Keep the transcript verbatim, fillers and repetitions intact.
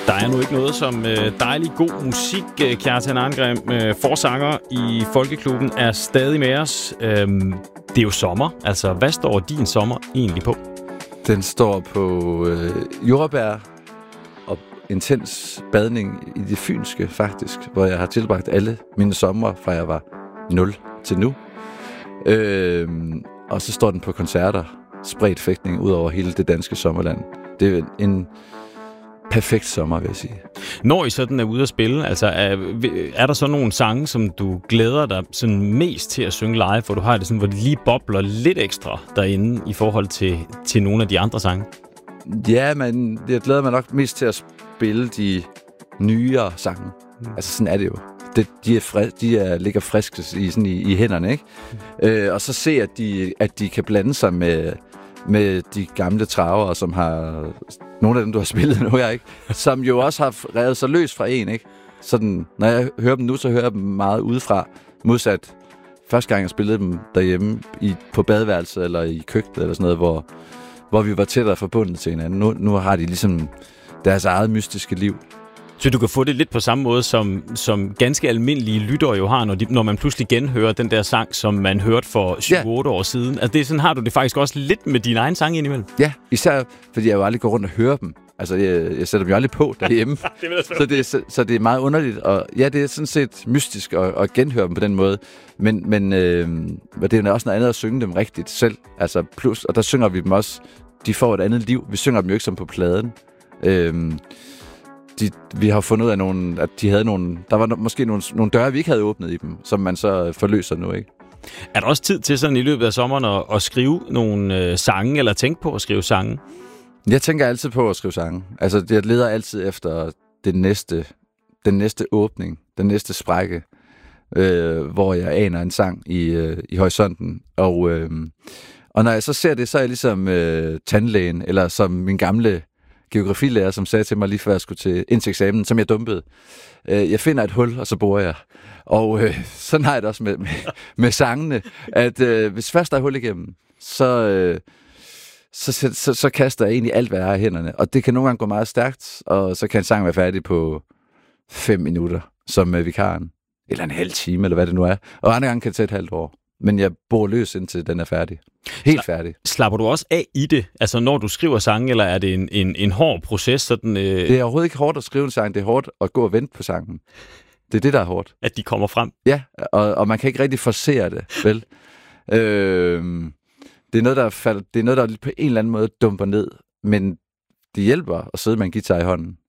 Der er nu ikke noget som øh, dejlig god musik. Kjartan Arngrim, øh, forsanger i Folkeklubben, er stadig med os. Øhm, det er jo sommer. Altså, hvad står din sommer egentlig på? Den står på øh, jordbær og intens badning i det fynske, faktisk, hvor jeg har tilbragt alle mine sommer, fra jeg var nul til nu. Øh, og så står den på koncerter, spredt fægtning ud over hele det danske sommerland. Det er en perfekt sommer, vil jeg sige. Når I sådan er ude at spille, altså er, er der så nogle sange, som du glæder dig sådan mest til at synge live, hvor du har det sådan, hvor det lige bobler lidt ekstra derinde i forhold til, til nogle af de andre sange? Ja, men jeg glæder mig nok mest til at spille de nyere sange. Mm. Altså sådan er det jo. Det, de er, frisk, de er ligger friske i, sådan i, i hænderne, ikke? Mm. Øh, og så se, at de, at de kan blande sig med, med de gamle travere, som har... Nogle af dem, du har spillet nu, jeg ikke? Som jo også har revet sig løs fra en, ikke? Sådan, når jeg hører dem nu, så hører jeg dem meget udefra. Modsat første gang, jeg spillede dem derhjemme i, på badeværelset eller i køkkenet eller sådan noget, hvor, hvor vi var tættere forbundet til hinanden. Nu, nu har de ligesom deres eget mystiske liv. Så du kan få det lidt på samme måde, som, som ganske almindelige lyttere jo har, når, de, når man pludselig genhører den der sang, som man hørte for syv otte ja. år siden. Altså det er sådan, har du det faktisk også lidt med din egen sang indimellem? Ja, især fordi jeg jo aldrig går rundt og hører dem. Altså, jeg, jeg sætter dem jo aldrig på derhjemme. det så, det er, så, så det er meget underligt. Og ja, det er sådan set mystisk at, at genhøre dem på den måde. Men, men øh, det er jo også noget andet at synge dem rigtigt selv. Altså plus, og der synger vi dem også. De får et andet liv. Vi synger dem jo ikke som på pladen. Øh, De, vi har fundet ud af, nogle, at de havde nogle... Der var no, måske nogle, nogle døre, vi ikke havde åbnet i dem, som man så forløser nu, ikke? Er der også tid til sådan i løbet af sommeren at, at skrive nogle øh, sange, eller tænke på at skrive sange? Jeg tænker altid på at skrive sange. Altså, jeg leder altid efter det næste, den næste åbning, den næste sprække, øh, hvor jeg aner en sang i, øh, i horisonten. Og, øh, og når jeg så ser det, så er jeg ligesom øh, tandlægen, eller som min gamle geografilærer, som sagde til mig lige før jeg skulle til ind til eksamen, som jeg dumpede. Øh, jeg finder et hul, og så borer jeg. Og øh, sådan har jeg det også med, med, med sangene, at øh, hvis først der er hul igennem, så, øh, så, så, så, så kaster jeg egentlig alt, hvad jeg har i hænderne. Og det kan nogle gange gå meget stærkt, og så kan en sang være færdig på fem minutter, som med vikaren. Eller en halv time, eller hvad det nu er. Og andre gange kan det tage et halvt år. Men jeg bor løs, indtil den er færdig. Helt Sla- færdig. Slapper du også af i det? Altså når du skriver sange, eller er det en, en, en hård proces? Sådan, øh... Det er overhovedet ikke hårdt at skrive en sang. Det er hårdt at gå og vente på sangen. Det er det, der er hårdt. At de kommer frem? Ja, og, og man kan ikke rigtig forcere det, vel? øh, det, er noget, der falder, det er noget, der på en eller anden måde dumper ned. Men det hjælper at sidde med en guitar i hånden.